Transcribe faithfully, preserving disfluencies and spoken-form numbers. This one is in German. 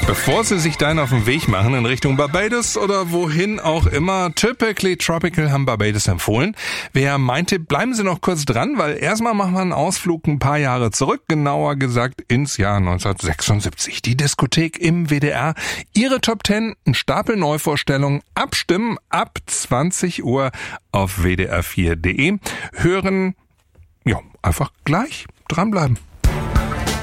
Bevor Sie sich dann auf den Weg machen in Richtung Barbados oder wohin auch immer, Typically Tropical haben Barbados empfohlen. Wer meinte, bleiben Sie noch kurz dran, weil erstmal machen wir einen Ausflug ein paar Jahre zurück, genauer gesagt ins Jahr neunzehnhundertsechsundsiebzig. Die Diskothek im W D R. Ihre Top Ten, ein Stapel Neuvorstellungen, abstimmen ab zwanzig Uhr auf w d r vier punkt d e. Hören, ja, einfach gleich dranbleiben.